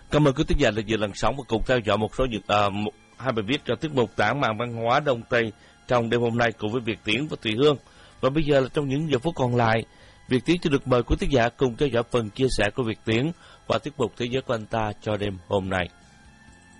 Cảm ơn quý thính giả đã dự làn sóng và cùng theo dõi một số hai bài viết cho tiết mục Tản mạn văn hóa Đông Tây trong đêm hôm nay cùng với Việt Tiến và Thùy Hương. Và bây giờ là trong những giờ phút còn lại, Việt Tiến sẽ được mời quý thính giả cùng theo dõi phần chia sẻ của Việt Tiến và tiết mục Thế giới của anh ta cho đêm hôm nay.